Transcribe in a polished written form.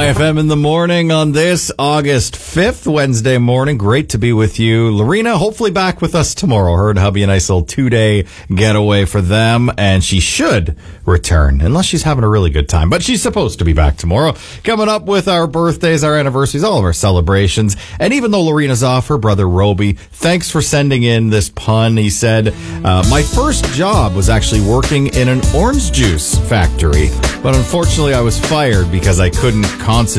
JFM in the morning on this August 5th, Wednesday morning. Great to be with you. Lorena, hopefully back with us tomorrow. Heard hubby a nice little 2-day getaway for them, and she should return, unless she's having a really good time. But she's supposed to be back tomorrow. Coming up with our birthdays, our anniversaries, all of our celebrations. And even though Lorena's off, her brother Roby, thanks for sending in this pun. He said, my first job was actually working in an orange juice factory, but unfortunately I was fired because I couldn't concentrate